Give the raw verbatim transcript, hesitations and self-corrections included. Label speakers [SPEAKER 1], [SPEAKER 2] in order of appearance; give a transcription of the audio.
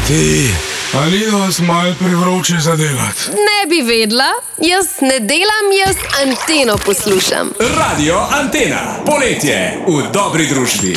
[SPEAKER 1] Ti, ali vas malo privroče zadelati?
[SPEAKER 2] Ne bi vedla, jaz ne delam, jaz Anteno poslušam.
[SPEAKER 3] Radio Antena, poletje v dobri družbi.